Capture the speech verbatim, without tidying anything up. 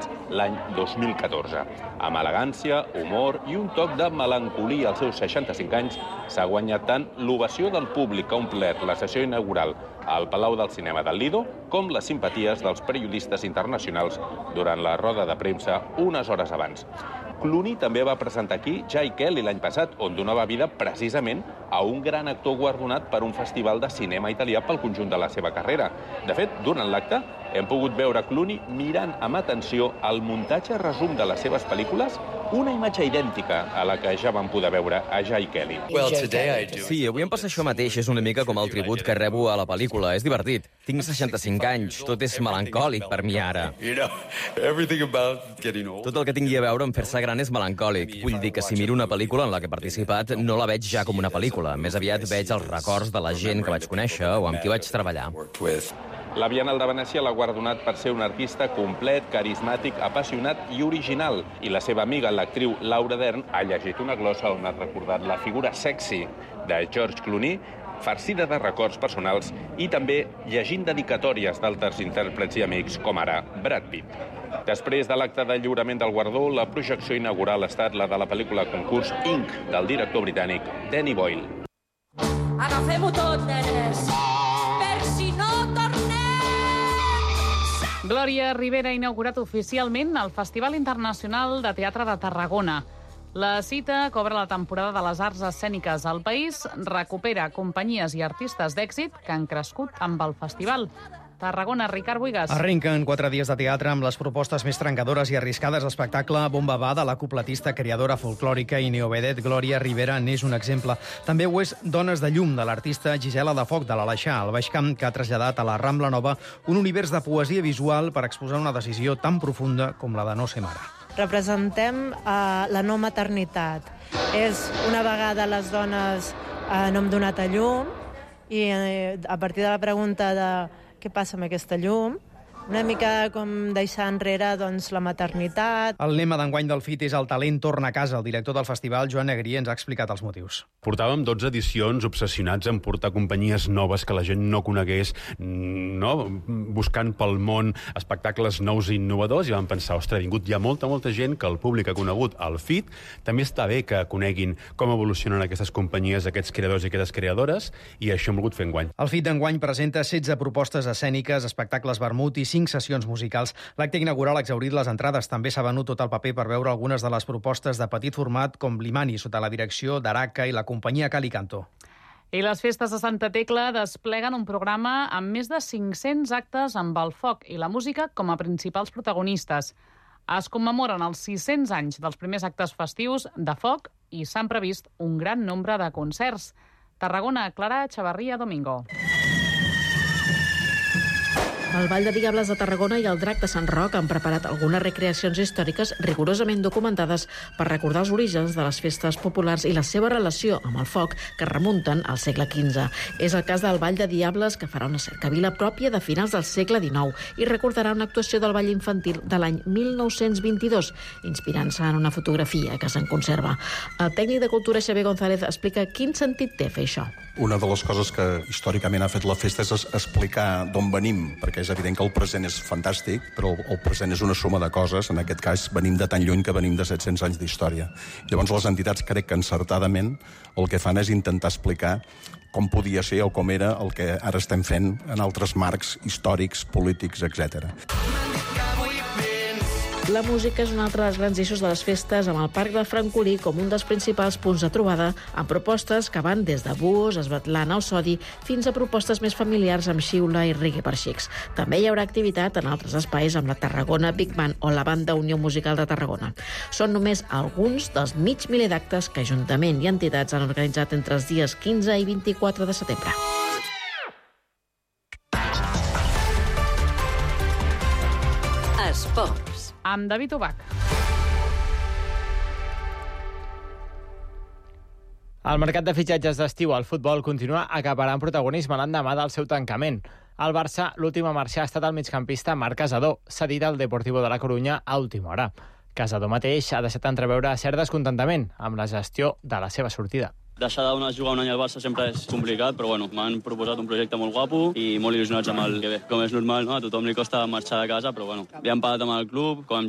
internacionals l'any dos mil catorze. Amb elegància, humor i un toc de melancolia als seus seixanta-cinc anys, s'ha guanyat tant l'ovació del públic que ha omplert la sessió inaugural al Palau del Cinema del Lido com les simpaties dels periodistes internacionals durant la roda de premsa unes hores abans. Clooney també va presentar aquí Jai Kelly l'any passat, on donava vida precisament a un gran actor guardonat per un festival de cinema italià pel conjunt de la seva carrera. De fet, durant l'acte, hem pogut veure Clooney mirant amb atenció el muntatge resum de les seves pel·lícules, una imatge idèntica a la que ja vam poder veure a Jai Kelly. Sí, avui em passa això mateix. És una mica com el tribut que rebo a la pel·lícula. És divertit. Tinc seixanta-cinc anys. Tot és melancòlic per mi ara. Tot el que tingui a veure amb fer-se gran és melancòlic. Vull dir que si miro una pel·lícula en la que he participat, no la veig ja com una pel·lícula. Més aviat veig els records de la gent que vaig conèixer o amb qui vaig treballar. La Bienal de Venècia l'ha guardonat per ser un artista complet, carismàtic, apassionat i original. I la seva amiga, l'actriu Laura Dern, ha llegit una glossa on ha recordat la figura sexy de George Clooney, farcida de records personals i també llegint dedicatòries d'altres intèrprets i amics, com ara Brad Pitt. Després de l'acte de lliurament del guardó, la projecció inaugural ha estat la de la pel·lícula concurs Ink, del director britànic Danny Boyle. Agafem-ho tot, nenes, per si no tornem! Glòria Rivera ha inaugurat oficialment el Festival Internacional de Teatre de Tarragona. La cita cobra la temporada de les arts escèniques al país, recupera companyies i artistes d'èxit que han crescut amb el festival. Tarragona, Ricard Buigas. Arrenquen quatre dies de teatre amb les propostes més trencadores i arriscades d'espectacle. Bomba va de la cupletista, creadora folclòrica i neovedet Glòria Rivera n'és un exemple. També ho és Dones de llum, de l'artista Gisela de Foc, de l'Aleixar, al Baix Camp, que ha traslladat a la Rambla Nova un univers de poesia visual per exposar una decisió tan profunda com la de no ser mare. Representem uh, la no maternitat. És una vegada les dones uh, no hem donat a llum i uh, a partir de la pregunta de què passa amb aquesta llum, una mica com deixar enrere doncs, la maternitat. El lema d'enguany del F I T és el talent torna a casa. El director del festival, Joan Negrí, ens ha explicat els motius. Portàvem dotze edicions obsessionats en portar companyies noves que la gent no conegués, no? Buscant pel món espectacles nous i innovadors, i vam pensar, ostres, ha vingut ja molta, molta gent que el públic ha conegut el F I T. També està bé que coneguin com evolucionen aquestes companyies, aquests creadors i aquestes creadores, i això hem volgut fer enguany. El F I T d'enguany presenta setze propostes escèniques, espectacles vermut i cinc sessions musicals. L'acte inaugural ha exhaurit les entrades. També s'ha venut tot el paper per veure algunes de les propostes de petit format com Blimani, sota la direcció d'Araca i la companyia Calicanto. I les festes de Santa Tecla despleguen un programa amb més de cinc-cents actes amb el foc i la música com a principals protagonistes. Es commemoren els sis-cents anys dels primers actes festius de foc i s'han previst un gran nombre de concerts. Tarragona, Clara Chavarría Domingo. El Ball de Diables de Tarragona i el Drac de Sant Roc han preparat algunes recreacions històriques rigorosament documentades per recordar els orígens de les festes populars i la seva relació amb el foc que remunten al segle quinze. És el cas del Ball de Diables, que farà una cercavila pròpia de finals del segle dinou i recordarà una actuació del ball infantil de l'any mil nou-cents vint-i-dos, inspirant-se en una fotografia que se'n conserva. El tècnic de cultura Xavier González explica quin sentit té fer això. Una de les coses que històricament ha fet la festa és explicar d'on venim, perquè és evident que el present és fantàstic, però el present és una suma de coses. En aquest cas, venim de tan lluny que venim de set-cents anys d'història. Llavors, les entitats, crec que encertadament, el que fan és intentar explicar com podia ser o com era el que ara estem fent en altres marcs històrics, polítics, etcètera. La música és un altre dels grans eixos de les festes, amb el Parc del Francolí com un dels principals punts de trobada, amb propostes que van des de buos, esbatlant al sodi, fins a propostes més familiars amb xiula i reggae per xics. També hi haurà activitat en altres espais amb la Tarragona Big Band o la Banda Unió Musical de Tarragona. Són només alguns dels mig miler d'actes que Ajuntament i entitats han organitzat entre els dies quinze i vint-i-quatre de setembre. Esports. Amb David Ubach. El mercat de fitxatges d'estiu al futbol continua acaparant protagonisme l'endemà del seu tancament. Al Barça, l'últim a marxar ha estat el migcampista Marc Casadó, cedit al Deportivo de la Corunya a última hora. Casadó mateix ha deixat entreveure cert descontentament amb la gestió de la seva sortida. Deixar de jugar un any al Barça sempre és complicat, però bueno, m'han proposat un projecte molt guapo i molt il·lusionats amb el que ve. Com és normal, no? A tothom li costa marxar de casa, però bueno, ja hem parlat amb el club, com hem